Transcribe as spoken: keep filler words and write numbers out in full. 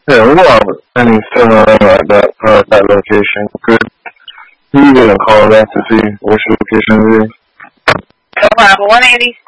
Yeah, we don't have any similar at that uh, that location. Could you get a call back to see which location it is? No problem. one eighty.